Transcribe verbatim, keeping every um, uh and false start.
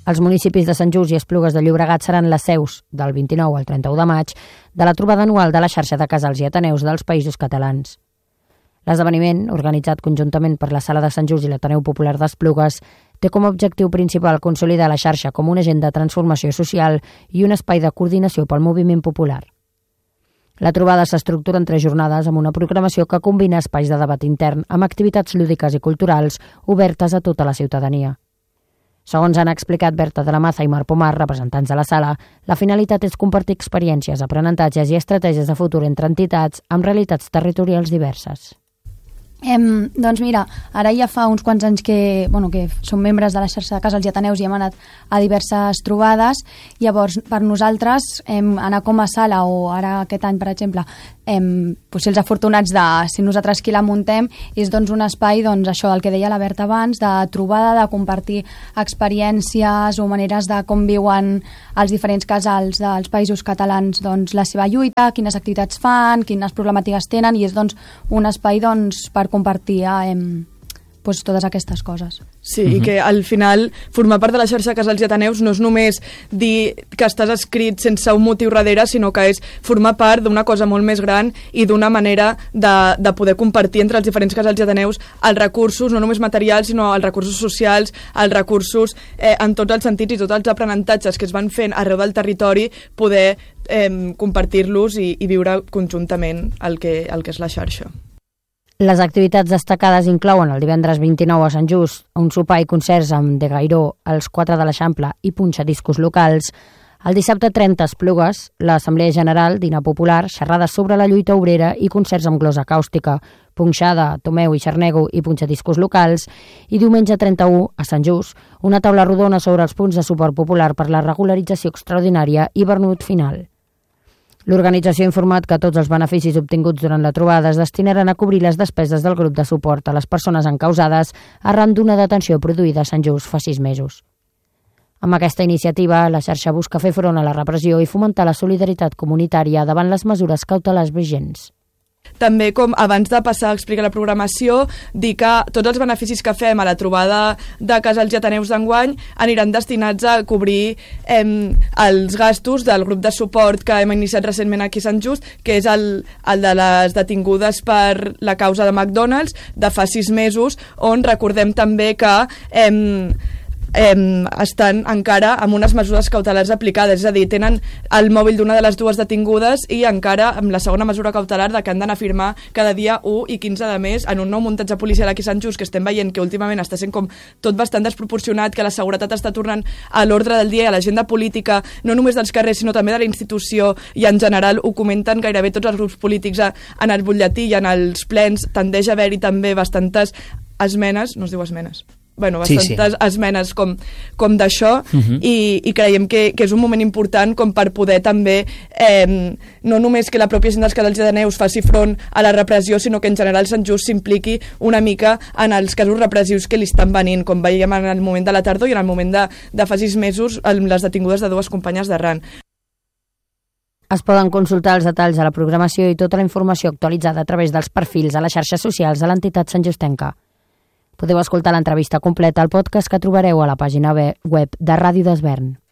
Els municipis de Sant Just i Esplugues de Llobregat seran les seus, del vint-i-nou al trenta-u de maig, de la trobada anual de la xarxa de casals i ateneus dels Països Catalans. L'esdeveniment, organitzat conjuntament per la Sala de Sant Just i l'Ateneu Popular d'Esplugues, té com a objectiu principal consolidar la xarxa com un agent de transformació social i un espai de coordinació pel moviment popular. La trobada s'estructura en tres jornades amb una programació que combina espais de debat intern amb activitats lúdiques i culturals obertes a tota la ciutadania. Segons han explicat Berta de la Maza i Marc Pomar, representants de la sala, la finalitat és compartir experiències, aprenentatges i estratègies de futur entre entitats amb realitats territorials diverses. Em, doncs mira, ara ja fa uns quants anys que, bueno, que som membres de la xarxa de casals i ateneus i hem anat a diverses trobades. Llavors, per nosaltres, em, anar com a sala o ara aquest any, per exemple, em, pues, ser els afortunats de si nosaltres qui la muntem, és doncs, un espai, doncs, això, el que deia la Berta abans, de trobada, de compartir experiències o maneres de com viuen els diferents casals dels països catalans, doncs, la seva lluita, quines activitats fan, quines problemàtiques tenen, i és doncs, un espai doncs, per compartir eh, pues, totes aquestes coses. Sí, uh-huh. I que al final formar part de la xarxa de casals i ateneus no és només dir que estàs escrit sense un motiu darrere, sinó que és formar part d'una cosa molt més gran i d'una manera de, de poder compartir entre els diferents casals i ateneus els recursos, no només materials, sinó els recursos socials, els recursos eh, en tots els sentits i tots els aprenentatges que es van fent arreu del territori, poder eh, compartir-los i, i viure conjuntament el que, el que és la xarxa. Les activitats destacades inclouen el divendres vint-i-nou a Sant Just un sopar i concerts amb De Gairó, els quatre de l'Eixample i punxadiscos locals. El dissabte trenta a Esplugues, l'Assemblea General, dinar popular, xerrades sobre la lluita obrera i concerts amb glosa càustica, punxada, Tomeu i Xarnego i punxadiscos locals. I diumenge trenta-u a Sant Just, una taula rodona sobre els punts de suport popular per la regularització extraordinària i Bernut final. L'organització ha informat que tots els beneficis obtinguts durant la trobada es destinaran a cobrir les despeses del grup de suport a les persones encausades arran d'una detenció produïda a Sant Just fa sis mesos. Amb aquesta iniciativa, la xarxa busca fer front a la repressió i fomentar la solidaritat comunitària davant les mesures cautelars vigents. També, com abans de passar a explicar la programació, dir que tots els beneficis que fem a la trobada de casals i ateneus d'enguany aniran destinats a cobrir eh, els gastos del grup de suport que hem iniciat recentment aquí a Sant Just, que és el, el de les detingudes per la causa de McDonald's de fa sis mesos, on recordem també que eh, Eh, estan encara amb unes mesures cautelars aplicades, és a dir, tenen el mòbil d'una de les dues detingudes i encara amb la segona mesura cautelar de que han d'anar a firmar cada dia u i quinze de mes en un nou muntatge policial aquí a Sant Just, que estem veient que últimament està sent com tot bastant desproporcionat, que la seguretat està tornant a l'ordre del dia i a l'agenda política, no només dels carrers sinó també de la institució, i en general ho comenten gairebé tots els grups polítics en el butlletí i en els plens. Tendeix a haver-hi també bastantes esmenes, no es diu esmenes, bueno, bastantes sí, sí. esmenes com, com d'això, uh-huh. i, i creiem que, que és un moment important com per poder també eh, no només que la pròpia gent dels casals i ateneus faci front a la repressió, sinó que en general Sant Just s'impliqui una mica en els casos repressius que li estan venint, com veiem en el moment de la tardor i en el moment de, de fa sis mesos amb les detingudes de dues companyes d'Arran. Es poden consultar els detalls de la programació i tota la informació actualitzada a través dels perfils a les xarxes socials de l'entitat santjustenca. Podeu escoltar l'entrevista completa al podcast que trobareu a la pàgina web de Ràdio d'Esvern.